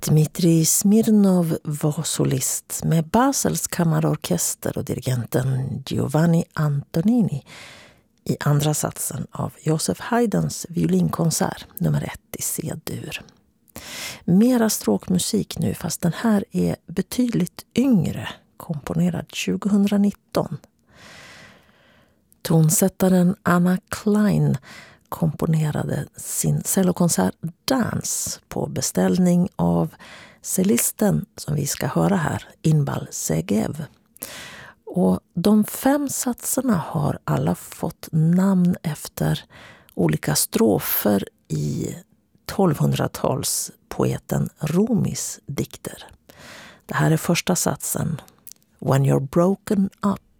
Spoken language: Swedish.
Dmitrij Smirnov var solist med Basels kammarorkester och dirigenten Giovanni Antonini i andra satsen av Joseph Haydns violinkonsert nummer 1 i C-dur. Mera stråkmusik nu, fast den här är betydligt yngre, komponerad 2019. Tonsättaren Anna Klein komponerade sin cellokonsert Dance på beställning av cellisten som vi ska höra här, Inbal Segev. Och de 5 satserna har alla fått namn efter olika strofer i 1200-talspoeten Rumis dikter. Det här är första satsen, When you're broken up.